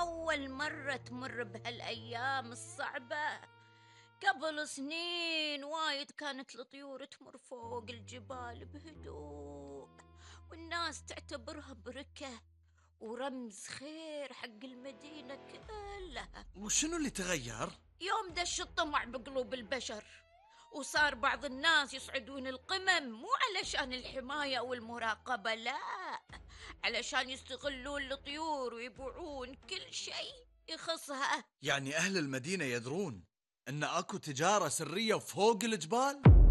أول مرة تمر بهالأيام الصعبة. قبل سنين وايد كانت الطيور تمر فوق الجبال بهدوء، والناس تعتبرها بركة ورمز خير حق المدينة كلها. وشنو اللي تغير؟ يوم دش الطمع بقلوب البشر، وصار بعض الناس يصعدون القمم مو علشان الحماية أو المراقبة، لا، علشان يستغلون الطيور ويبيعون كل شيء يخصها. يعني أهل المدينة يدرون أن أكو تجارة سرية فوق الجبال؟